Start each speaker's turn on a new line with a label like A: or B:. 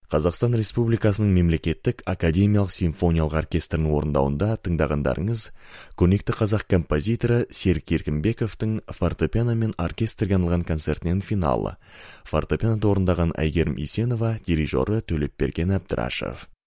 A: Қазақстан Республикасының мемлекеттік академиялық симфониялық оркестрінің орындауында тыңдағандарыңыз көрнекті қазақ композиторы Серік Еркінбековтың фортепиано мен оркестрге арналған концертінен финалы. Фортепианода орындаған Әйгерім Исенова, дирижері Төлепберген Әбдірашев.